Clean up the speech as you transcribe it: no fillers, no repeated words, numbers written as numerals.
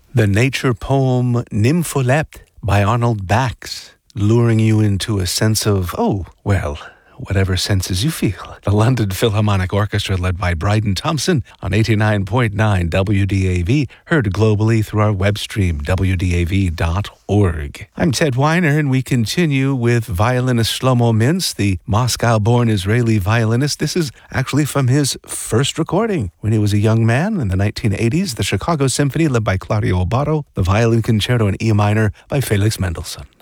The nature poem Nympholept by Arnold Bax, luring you into a sense of, whatever senses you feel. The London Philharmonic Orchestra, led by Bryden Thompson, on 89.9 WDAV, heard globally through our web stream, wdav.org. I'm Ted Weiner, and we continue with violinist Shlomo Mintz, the Moscow-born Israeli violinist. This is actually from his first recording when he was a young man in the 1980s, the Chicago Symphony, led by Claudio Abbado, the Violin Concerto in E minor by Felix Mendelssohn.